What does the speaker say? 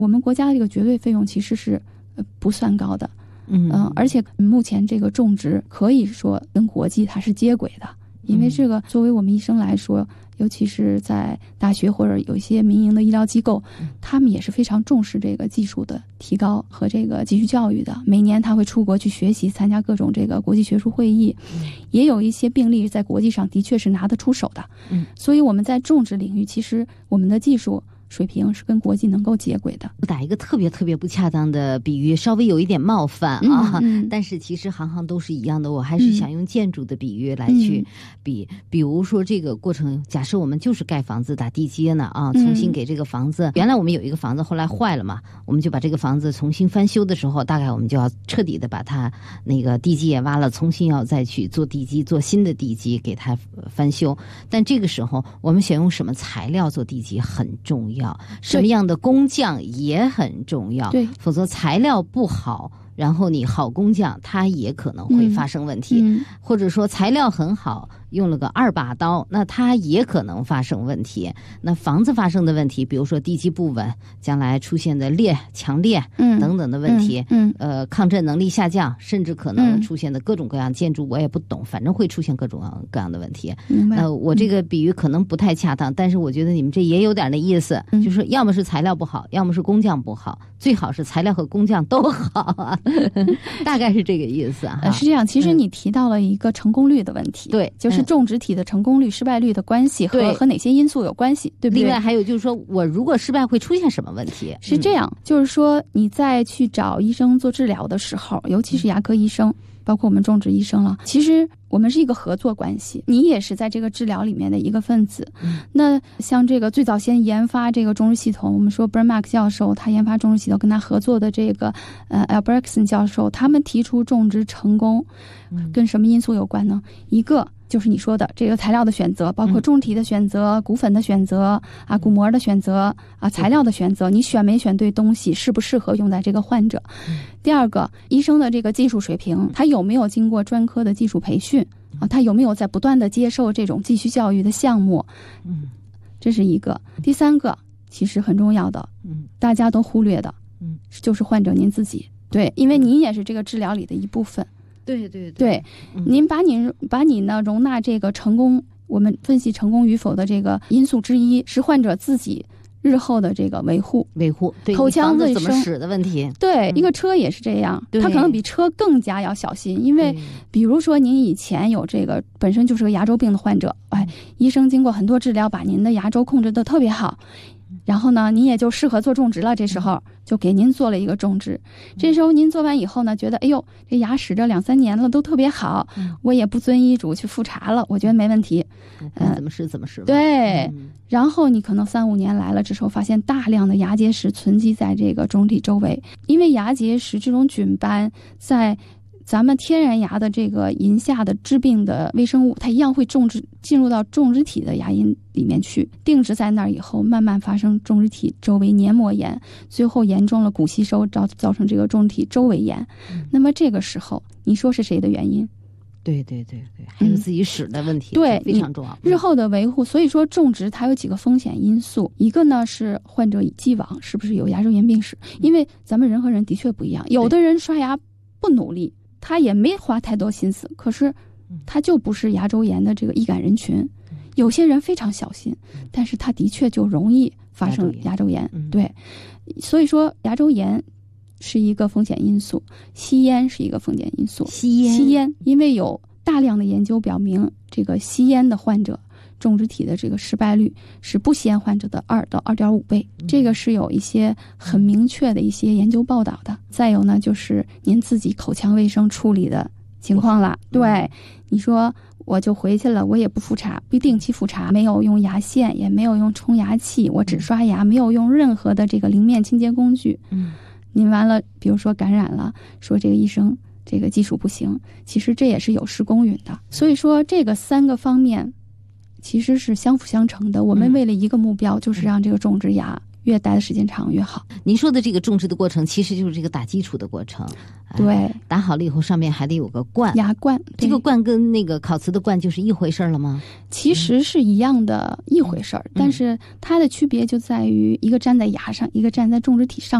我们国家的这个绝对费用其实是不算高的。而且目前这个种植可以说跟国际它是接轨的，因为这个作为我们医生来说，尤其是在大学或者有一些民营的医疗机构，他们也是非常重视这个技术的提高和这个继续教育的。每年他会出国去学习，参加各种这个国际学术会议，也有一些病例在国际上的确是拿得出手的。所以我们在种植领域，其实我们的技术水平是跟国际能够接轨的。 打一个特别不恰当的比喻，稍微有一点冒犯啊，但是其实行都是一样的。我还是想用建筑的比喻来去比如说这个过程，假设我们就是盖房子打地基呢啊，重新给这个房子，原来我们有一个房子后来坏了嘛，我们就把这个房子重新翻修的时候，大概我们就要彻底的把它那个地基也挖了，重新要再去做地基，做新的地基给它翻修。但这个时候我们选用什么材料做地基很重要，什么样的工匠也很重要，对，否则材料不好，然后你好工匠他也可能会发生问题，或者说材料很好，用了个2把刀，那它也可能发生问题。那房子发生的问题，比如说地基不稳，将来出现的强裂等等的问题，抗震能力下降，甚至可能出现的各种各样建筑，我也不懂，反正会出现各种各样的问题。我这个比喻可能不太恰当，但是我觉得你们这也有点那意思，就是要么是材料不好，要么是工匠不好，最好是材料和工匠都好啊，大概是这个意思哈。 是这样，其实你提到了一个成功率的问题， 对， 就是种植体的成功率、失败率的关系和哪些因素有关系，对不对？ 另外还有就是说，我如果失败会出现什么问题？ 是这样，就是说你在去找医生做治疗的时候，尤其是牙科医生，包括我们种植医生了，其实我们是一个合作关系，你也是在这个治疗里面的一个分子。那像这个最早先研发这个种植系统，我们说 Bernmark 教授他研发种植系统，跟他合作的这个Albrechtsen 教授，他们提出种植成功跟什么因素有关呢？一个就是你说的这个材料的选择，包括种体的选择、骨粉的选择啊、骨膜的选择啊、材料的选择，你选没选对东西，适不适合用在这个患者。第二个，医生的这个技术水平，他有没有经过专科的技术培训啊？他有没有在不断的接受这种继续教育的项目？这是一个。第三个，其实很重要的，大家都忽略的，就是患者您自己。对，因为您也是这个治疗里的一部分。对，您把你呢容纳这个成功，我们分析成功与否的这个因素之一是患者自己日后的这个维护， 对口腔卫生怎么使的问题。 对，一个车也是这样，它可能比车更加要小心，因为比如说您以前有这个本身就是个牙周病的患者，医生经过很多治疗，把您的牙周控制得特别好。然后呢，您也就适合做种植了，这时候就给您做了一个种植。这时候您做完以后呢，觉得哎呦，这牙使着2-3年了都特别好，我也不遵医嘱去复查了，我觉得没问题。 怎么试吧。 对，然后你可能3-5年来了，这时候发现大量的牙结石存积在这个种体周围，因为牙结石这种菌斑在咱们天然牙的这个龈下的致病的微生物，它一样会进入到种植体的牙龈里面去，定植在那儿以后，慢慢发生种植体周围黏膜炎，最后严重了骨吸收，造成这个种植体周围炎。那么这个时候，你说是谁的原因？ 对，还有自己使的问题， 对， 非常重要。 日后的维护，所以说种植它有几个风险因素，一个呢是患者既往是不是有牙周炎病史，因为咱们人和人的确不一样，有的人刷牙不努力，他也没花太多心思，可是他就不是牙周炎的这个易感人群。有些人非常小心，但是他的确就容易发生牙周炎。对，所以说牙周炎是一个风险因素，吸烟是一个风险因素。吸烟，因为有大量的研究表明，这个吸烟的患者种植体的这个失败率是不吸烟患者的2到2.5倍，这个是有一些很明确的一些研究报道的。再有呢，就是您自己口腔卫生处理的情况了。对，你说我就回去了，我也不复查，不定期复查，没有用牙线，也没有用冲牙器，我只刷牙，没有用任何的这个零面清洁工具。您完了，比如说感染了，说这个医生这个技术不行，其实这也是有失公允的。所以说这个3个方面其实是相辅相成的。我们为了一个目标，就是让这个种植牙越待的时间长越好。 您说的这个种植的过程，其实就是这个打基础的过程。 对， 打好了以后，上面还得有个罐， 芽罐。 这个罐跟那个烤瓷的罐就是一回事了吗？ 其实是一样的一回事儿，但是它的区别就在于一个站在芽上，一个站在种植体上。